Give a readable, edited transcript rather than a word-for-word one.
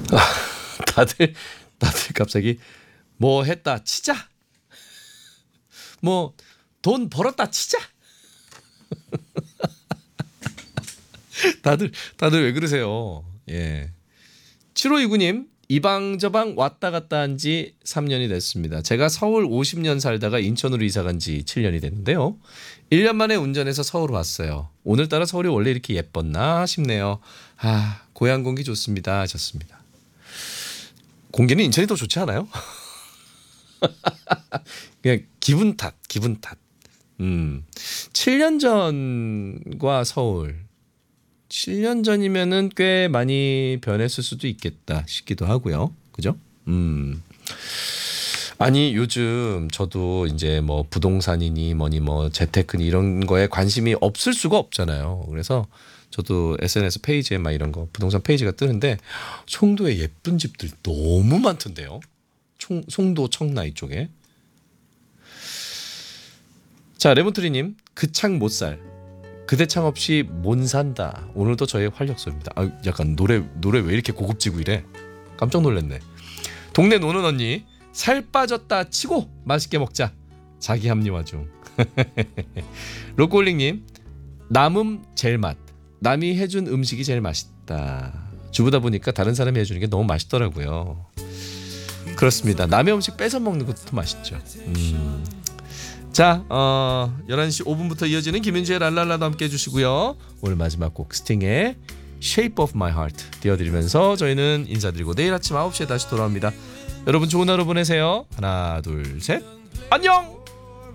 다들 갑자기 뭐 했다 치자. 뭐 돈 벌었다 치자. 다들 왜 그러세요? 예. 7529님, 이방저방 왔다 갔다 한 지 3년이 됐습니다. 제가 서울 50년 살다가 인천으로 이사 간 지 7년이 됐는데요. 1년 만에 운전해서 서울 왔어요. 오늘따라 서울이 원래 이렇게 예뻤나 싶네요. 아, 고향 공기 좋습니다 하셨습니다. 공기는 인천이 더 좋지 않아요? 그냥 기분 탓. 7년 전과 서울. 7년 전이면은 꽤 많이 변했을 수도 있겠다 싶기도 하고요. 그죠? 아니 요즘 저도 이제 뭐 부동산이니 뭐니 뭐 재테크니 이런 거에 관심이 없을 수가 없잖아요. 그래서 저도 SNS 페이지에 막 이런 거 부동산 페이지가 뜨는데 송도에 예쁜 집들 너무 많던데요. 송도 청라 이쪽에. 자, 레몬트리님, 그 창 못 살. 그대 창 없이 못 산다. 오늘도 저의 활력소입니다. 아, 약간 노래 왜 이렇게 고급지고 이래? 깜짝 놀랐네. 동네 노는 언니, 살 빠졌다 치고 맛있게 먹자. 자기 합리화 중. 로꼬링님, 남음 제일 맛. 남이 해준 음식이 제일 맛있다. 주부다 보니까 다른 사람이 해주는 게 너무 맛있더라고요. 그렇습니다. 남의 음식 뺏어 먹는 것도 맛있죠. 자, 11시 5분부터 이어지는 김윤지의 랄랄라도 함께 해주시고요. 오늘 마지막 곡 스팅의 Shape of My Heart 띄워드리면서 저희는 인사드리고 내일 아침 9시에 다시 돌아옵니다. 여러분 좋은 하루 보내세요. 하나 둘 셋 안녕.